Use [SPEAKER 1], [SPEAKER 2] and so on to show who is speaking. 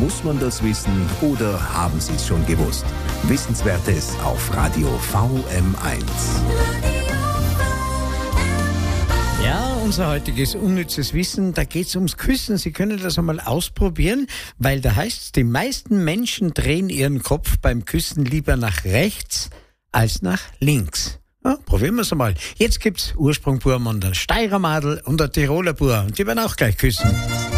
[SPEAKER 1] Muss man das wissen oder haben Sie es schon gewusst? Wissenswertes auf Radio VM1.
[SPEAKER 2] Ja, unser heutiges unnützes Wissen, da geht's ums Küssen. Sie können das einmal ausprobieren, weil da heißt's, die meisten Menschen drehen ihren Kopf beim Küssen lieber nach rechts als nach links. Ja, probieren wir's einmal. Jetzt gibt's Ursprungburm und der Steirer Madel und der Tiroler Bur und die werden auch gleich küssen.